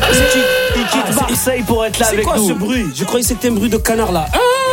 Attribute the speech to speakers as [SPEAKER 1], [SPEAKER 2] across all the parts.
[SPEAKER 1] Il quitte Marseille pour être là avec nous.
[SPEAKER 2] C'est quoi ce bruit? Je croyais que c'était un bruit de canard là.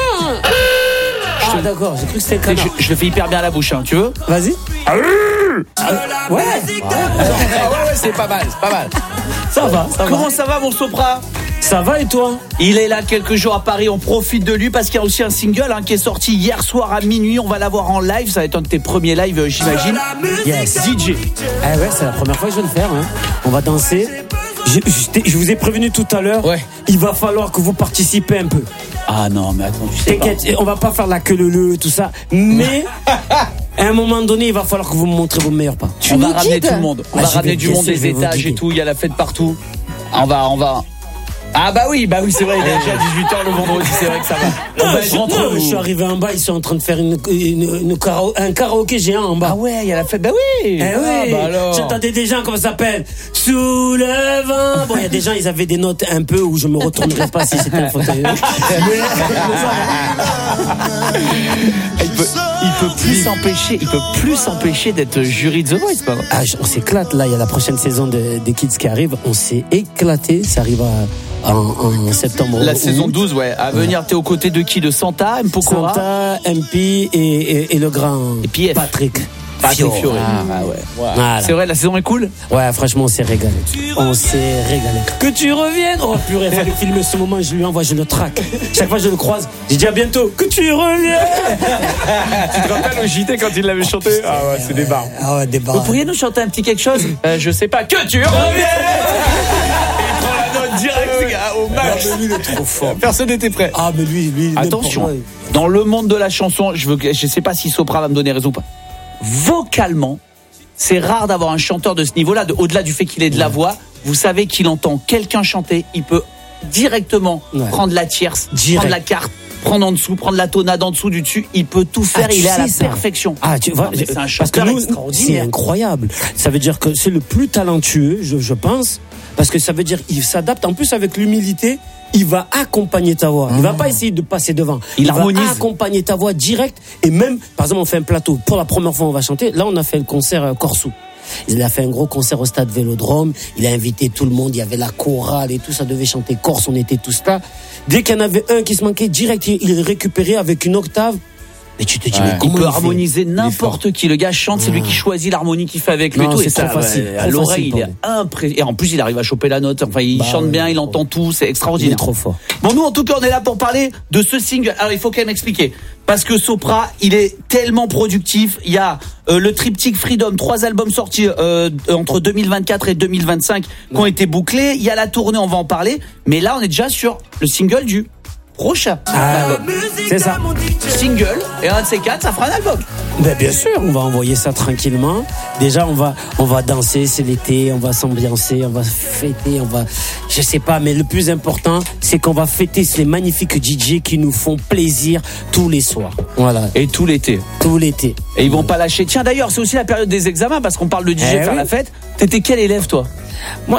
[SPEAKER 2] Ah d'accord, j'ai cru que c'était un canard.
[SPEAKER 1] Je le fais hyper bien à la bouche, hein. Tu veux?
[SPEAKER 2] Vas-y. Ouais.
[SPEAKER 1] C'est pas mal,
[SPEAKER 2] Ça va.
[SPEAKER 1] Comment ça va, mon Sopra?
[SPEAKER 2] Ça va et toi?
[SPEAKER 1] Il est là quelques jours à Paris, on profite de lui parce qu'il y a aussi un single qui est sorti hier soir à minuit. On va l'avoir en live, ça va être un de tes premiers lives, j'imagine.
[SPEAKER 2] Yes.
[SPEAKER 1] DJ.
[SPEAKER 2] Ah ouais, c'est la première fois que je vais le faire. Hein. On va danser. Je vous ai prévenu tout à l'heure.
[SPEAKER 1] Ouais.
[SPEAKER 2] Il va falloir que vous participez un peu.
[SPEAKER 1] Ah non, mais attends, tu sais pas.
[SPEAKER 2] T'inquiète, on va pas faire la queue le tout ça. Mais à un moment donné, il va falloir que vous me montrez vos meilleurs pas.
[SPEAKER 1] On va ramener tout le monde. On va ramener du monde, des étages et tout. Il y a la fête partout. On va. Ah bah oui, c'est vrai, il est déjà 18h le vendredi, c'est vrai que ça va.
[SPEAKER 2] Je suis arrivé en bas, ils sont en train de faire un karaoké géant en bas.
[SPEAKER 1] Ah ouais, il y a la fête, bah oui.
[SPEAKER 2] J'entendais des gens, comment ça s'appelle, sous le vent. Bon, il y a des gens, ils avaient des notes un peu où je me retournerais pas si c'était un fauteuil.
[SPEAKER 1] Il peut plus s'empêcher d'être jury de The Voice, pas vrai.
[SPEAKER 2] On s'éclate, là, il y a la prochaine saison des Kids qui arrive, on s'est éclaté, ça arrive en septembre.
[SPEAKER 1] La saison 12, ouais. À venir, t'es aux côtés de qui? De Santa, Mpokora,
[SPEAKER 2] Santa, MP et le grand
[SPEAKER 1] et puis
[SPEAKER 2] Patrick
[SPEAKER 1] Fiori.
[SPEAKER 2] Ouais. Voilà.
[SPEAKER 1] C'est vrai, la saison est cool.
[SPEAKER 2] Ouais, franchement, on s'est régalé. Que tu reviennes. Oh purée, il fallait filmer ce moment, je lui envoie, je le traque. Chaque fois que je le croise, j'ai dit à bientôt. Que tu reviennes.
[SPEAKER 3] Tu te rappelles au JT quand il l'avait chanté? Ah ouais, c'est des barres.
[SPEAKER 2] Ah ouais, des barres.
[SPEAKER 1] Vous pourriez nous chanter un petit quelque chose? Je sais pas. Que tu reviennes.
[SPEAKER 3] Direct, au max.
[SPEAKER 2] Non, mais lui, il est trop fort.
[SPEAKER 3] Personne n'était prêt.
[SPEAKER 2] Ah, mais lui
[SPEAKER 1] attention, dans le monde de la chanson, je sais pas si Sopra va me donner raison ou pas. Vocalement, c'est rare d'avoir un chanteur de ce niveau-là, au-delà du fait qu'il ait de la voix. Vous savez qu'il entend quelqu'un chanter, il peut directement prendre la tierce, prendre la carte, prendre en dessous, prendre la tonade en dessous, du dessus. Il peut tout faire, il est à la perfection.
[SPEAKER 2] Ah, tu vois,
[SPEAKER 1] c'est un chanteur extraordinaire.
[SPEAKER 2] C'est incroyable. Ça veut dire que c'est le plus talentueux, je pense. Parce que ça veut dire qu'il s'adapte. En plus, avec l'humilité, il va accompagner ta voix. Il va pas essayer de passer devant. Il
[SPEAKER 1] harmonise.
[SPEAKER 2] Va accompagner ta voix direct. Et même, par exemple, on fait un plateau. Pour la première fois, on va chanter. Là, on a fait le concert Corsou. Il a fait un gros concert au stade Vélodrome. Il a invité tout le monde. Il y avait la chorale et tout. Ça devait chanter Corse. On était tous là. Dès qu'il y en avait un qui se manquait, direct, il récupérait avec une octave. Mais tu te dis, mais comment
[SPEAKER 1] il peut harmoniser n'importe qui. Le gars chante, c'est lui qui choisit l'harmonie qu'il fait avec lui.
[SPEAKER 2] Non,
[SPEAKER 1] tout.
[SPEAKER 2] c'est
[SPEAKER 1] Et ça,
[SPEAKER 2] trop facile.
[SPEAKER 1] à l'oreille, il est impressionnant. Et en plus, il arrive à choper la note. Enfin, il chante bien, il entend tout. C'est extraordinaire.
[SPEAKER 2] Il est trop fort.
[SPEAKER 1] Bon, nous, en tout cas, on est là pour parler de ce single. Alors, il faut quand même expliquer. Parce que Sopra, il est tellement productif. Il y a le triptyque Freedom, 3 albums sortis entre 2024 et 2025 qui ont été bouclés. Il y a la tournée, on va en parler. Mais là, on est déjà sur le single du prochain album.
[SPEAKER 2] C'est ça.
[SPEAKER 1] Single, et un de ces quatre, ça fera un album.
[SPEAKER 2] Ben bien sûr, on va envoyer ça tranquillement. Déjà, on va danser, c'est l'été, on va s'ambiancer, on va fêter, je sais pas, mais le plus important, c'est qu'on va fêter ces magnifiques DJ qui nous font plaisir tous les soirs. Voilà.
[SPEAKER 1] Et tout l'été.
[SPEAKER 2] Tout l'été.
[SPEAKER 1] Et ils vont pas lâcher. Tiens, d'ailleurs, c'est aussi la période des examens, parce qu'on parle de DJ faire la fête. T'étais quel élève, toi?
[SPEAKER 2] Moi,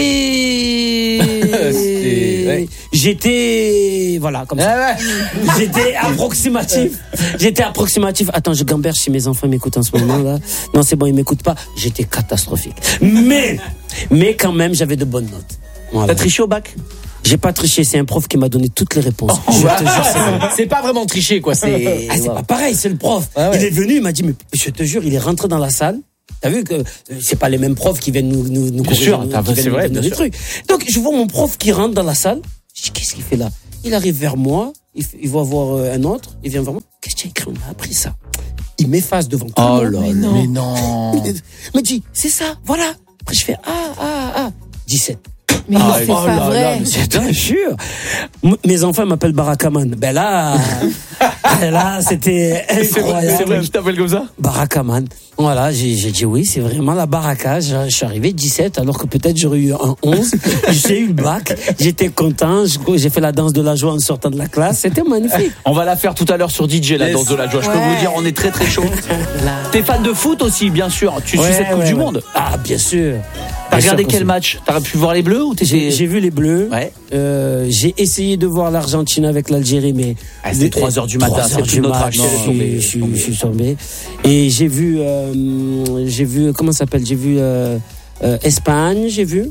[SPEAKER 2] j'étais voilà, comme ça. J'étais approximatif. Attends, je gamberge si mes enfants m'écoutent en ce moment là. Non, c'est bon, ils m'écoutent pas. J'étais catastrophique. Mais quand même, j'avais de bonnes notes. Voilà.
[SPEAKER 1] T'as triché au bac?
[SPEAKER 2] J'ai pas triché, c'est un prof qui m'a donné toutes les réponses. Je te jure,
[SPEAKER 1] c'est pas vraiment tricher, quoi. C'est
[SPEAKER 2] pas pareil, c'est le prof. Il est venu, il m'a dit, mais je te jure, il est rentré dans la salle. T'as vu que c'est pas les mêmes profs qui viennent nous corriger,
[SPEAKER 1] c'est vrai, bien sûr.
[SPEAKER 2] Trucs. Donc je vois mon prof qui rentre dans la salle. Je dis, qu'est-ce qu'il fait là? Il arrive vers moi, il va voir un autre, il vient vers moi. Qu'est-ce que tu as écrit? On a appris ça. Il m'efface devant tout le monde.
[SPEAKER 1] Mais non.
[SPEAKER 2] Il me dit, c'est ça, voilà. Après je fais 17.
[SPEAKER 4] Mais c'est pas vrai.
[SPEAKER 2] Je te jure. Mes enfants m'appellent Barakaman. Ben là, c'était incroyable.
[SPEAKER 3] C'est vrai que tu t'appelles comme ça?
[SPEAKER 2] Barakaman. Voilà, j'ai dit oui, c'est vraiment la baraka. Je suis arrivé 17, alors que peut-être j'aurais eu un 11. J'ai eu le bac. J'étais content. J'ai fait la danse de la joie en sortant de la classe. C'était magnifique.
[SPEAKER 1] On va la faire tout à l'heure sur DJ, la danse de la joie. Je peux vous dire, on est très très chaud. T'es fan de foot aussi, bien sûr. Tu suis cette Coupe du Monde?
[SPEAKER 2] Ah, bien sûr.
[SPEAKER 1] T'as regardé quel match? T'as pu voir les Bleus ou
[SPEAKER 2] J'ai vu les Bleus.
[SPEAKER 1] Ouais.
[SPEAKER 2] J'ai essayé de voir l'Argentine avec l'Algérie, mais
[SPEAKER 1] c'était 3h du matin. C'est plus notre âge.
[SPEAKER 2] Je suis tombé. Et j'ai vu comment ça s'appelle? J'ai vu Espagne. J'ai vu.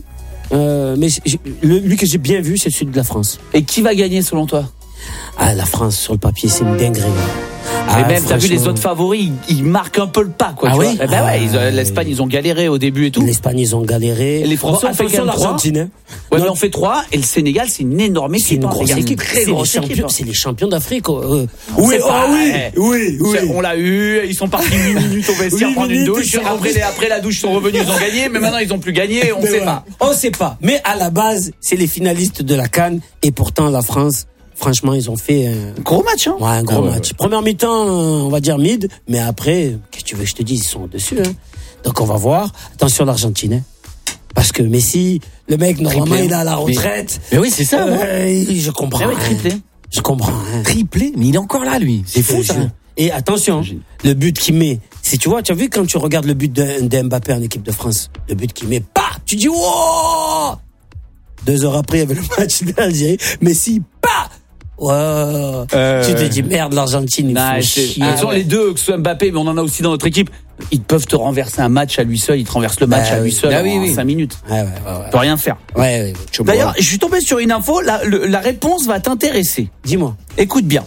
[SPEAKER 2] Mais lui que j'ai bien vu, c'est celui de la France.
[SPEAKER 1] Et qui va gagner selon toi?
[SPEAKER 2] Ah, la France, sur le papier, c'est une dinguerie.
[SPEAKER 1] Mais même, t'as vu les autres favoris, ils marquent un peu le pas, quoi.
[SPEAKER 2] Ah
[SPEAKER 1] tu
[SPEAKER 2] oui?
[SPEAKER 1] vois. L'Espagne, ils ont galéré au début et tout.
[SPEAKER 2] L'Espagne, ils ont galéré.
[SPEAKER 1] Et les Français ont fait
[SPEAKER 2] attention,
[SPEAKER 1] quand même
[SPEAKER 2] l'Argentine. Hein.
[SPEAKER 1] Ouais, mais on fait 3, et le Sénégal, c'est une énorme équipe.
[SPEAKER 2] C'est une grosse équipe.
[SPEAKER 1] Très grosse équipe.
[SPEAKER 2] C'est les champions d'Afrique.
[SPEAKER 1] Oui,
[SPEAKER 2] oui.
[SPEAKER 1] On l'a eu, ils sont partis 8 minutes au vestiaire
[SPEAKER 2] 8
[SPEAKER 1] prendre une
[SPEAKER 2] minutes,
[SPEAKER 1] douche.
[SPEAKER 2] ils sont
[SPEAKER 1] Après la douche, ils sont revenus, ils ont gagné, mais maintenant ils ont plus gagné, on sait pas.
[SPEAKER 2] On sait pas. Mais à la base, c'est les finalistes de la CAN, et pourtant la France, franchement, ils ont fait
[SPEAKER 1] Gros match, hein.
[SPEAKER 2] Ouais, un gros match. Première mi-temps, on va dire mid, mais après, qu'est-ce que tu veux que je te dise, ils sont au-dessus. Hein. Donc on va voir. Attention l'Argentine, hein. Parce que Messi, le mec, normalement, il est à la retraite.
[SPEAKER 3] Mais oui, c'est ça.
[SPEAKER 2] Je comprends.
[SPEAKER 1] Ouais, triplé.
[SPEAKER 2] Je comprends. Hein.
[SPEAKER 3] Triplé, mais il est encore là, lui. C'est fou, ça.
[SPEAKER 2] Et attention, le but qu'il met, si tu vois, tu as vu quand tu regardes le but de Mbappé en équipe de France, le but qu'il met, tu dis, wow! 2 heures après, il y avait le match d'Algérie. Messi, wow. Tu te dis merde, l'Argentine, il faut chier.
[SPEAKER 1] Les deux, que ce soit Mbappé, mais on en a aussi dans notre équipe. Ils peuvent te renverser un match à lui seul, ils te renversent le match à lui seul en 5 minutes.
[SPEAKER 2] Ouais.
[SPEAKER 1] Tu peux rien faire.
[SPEAKER 2] Ouais.
[SPEAKER 1] D'ailleurs, je suis tombé sur une info, la réponse va t'intéresser.
[SPEAKER 2] Dis-moi.
[SPEAKER 1] Écoute bien.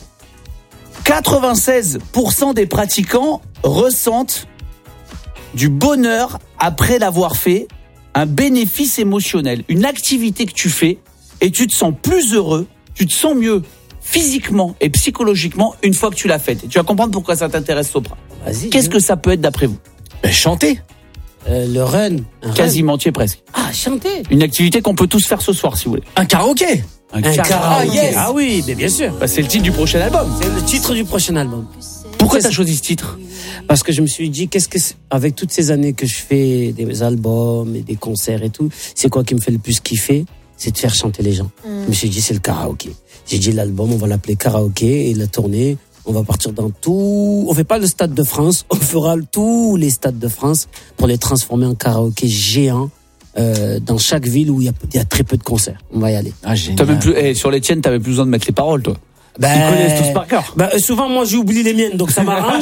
[SPEAKER 1] 96% des pratiquants ressentent du bonheur après l'avoir fait, un bénéfice émotionnel, une activité que tu fais et tu te sens plus heureux, tu te sens mieux physiquement et psychologiquement une fois que tu l'as faite. Et tu vas comprendre pourquoi ça t'intéresse, Sopra.
[SPEAKER 2] Vas-y.
[SPEAKER 1] Qu'est-ce que ça peut être d'après vous?
[SPEAKER 3] Chanter.
[SPEAKER 2] Le run.
[SPEAKER 1] Quasiment entier presque.
[SPEAKER 2] Ah, chanter.
[SPEAKER 1] Une activité qu'on peut tous faire ce soir si vous voulez.
[SPEAKER 3] Un karaoké.
[SPEAKER 2] Un karaoké.
[SPEAKER 1] Yes.
[SPEAKER 2] Ah oui, mais bien sûr.
[SPEAKER 1] Bah, c'est le titre du prochain album.
[SPEAKER 2] C'est le titre du prochain album.
[SPEAKER 1] Pourquoi t'as choisi ce titre?
[SPEAKER 2] Parce que je me suis dit, avec toutes ces années que je fais des albums et des concerts et tout, c'est quoi qui me fait le plus kiffer? C'est de faire chanter les gens. Je me suis dit, c'est le karaoké. J'ai dit, l'album, on va l'appeler karaoké, et la tournée, on va partir dans tout. On fait pas le Stade de France, on fera tous les stades de France pour les transformer en karaoké géant. Dans chaque ville où il y a très peu de concerts. On va y aller.
[SPEAKER 3] Ah, génial.
[SPEAKER 1] Sur les tiennes, t'avais plus besoin de mettre les paroles, toi. Ils connaissent tous par cœur.
[SPEAKER 2] Souvent, moi, j'oublie les miennes, donc ça m'arrange.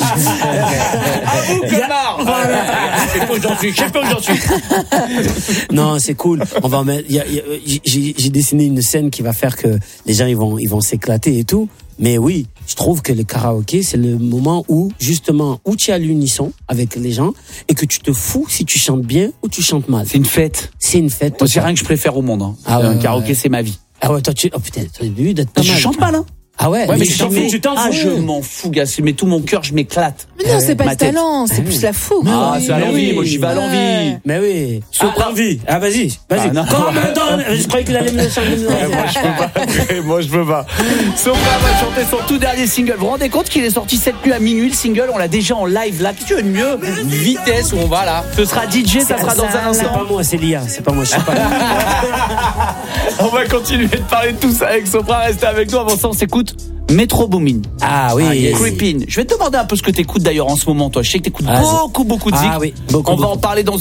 [SPEAKER 1] Je sais pas où j'en suis.
[SPEAKER 2] Non, c'est cool. On va mettre. J'ai dessiné une scène qui va faire que les gens ils vont s'éclater et tout. Mais oui, je trouve que le karaoké, c'est le moment où justement tu es à l'unisson avec les gens et que tu te fous si tu chantes bien ou tu chantes mal.
[SPEAKER 1] C'est une fête.
[SPEAKER 2] C'est une fête.
[SPEAKER 1] Moi, c'est rien que je préfère au monde. Hein.
[SPEAKER 2] Un
[SPEAKER 1] karaoké, c'est ma vie.
[SPEAKER 2] Ah ouais, toi putain, t'as dû d'être pas mal.
[SPEAKER 1] Je chante mal, hein.
[SPEAKER 2] Ah ouais,
[SPEAKER 1] mais
[SPEAKER 2] tu t'en fous.
[SPEAKER 1] Je m'en fous, gars. Mais tout mon cœur, je m'éclate.
[SPEAKER 4] Mais non, c'est pas
[SPEAKER 1] Ma
[SPEAKER 4] le
[SPEAKER 1] tête.
[SPEAKER 4] talent, c'est plus la fougue.
[SPEAKER 1] C'est à l'envie. Moi, j'y vais à l'envie.
[SPEAKER 2] Mais oui.
[SPEAKER 1] Sopra.
[SPEAKER 2] L'envie. Ah, vas-y.
[SPEAKER 1] non.
[SPEAKER 2] Je croyais qu'il allait me chanter.
[SPEAKER 3] Moi, je peux pas.
[SPEAKER 1] Sopra va chanter son tout dernier single. Vous vous rendez compte qu'il est sorti cette nuit à minuit, le single? On l'a déjà en live là. Qu'est-ce que tu veux de mieux? Vitesse où on va là. Ce sera DJ, ça sera dans un
[SPEAKER 2] C'est
[SPEAKER 1] instant.
[SPEAKER 2] pas moi, c'est Lia. C'est pas moi, je sais pas.
[SPEAKER 1] On va continuer de parler de tout ça avec Sopra. Restez avec nous. Avant ça, on s'écoute Metro Boomin.
[SPEAKER 2] Ah oui.
[SPEAKER 1] Creepin. Je vais te demander un peu ce que t'écoutes d'ailleurs en ce moment, toi. Je sais que t'écoutes beaucoup de Zik.
[SPEAKER 2] Ah oui, beaucoup.
[SPEAKER 1] On va en parler dans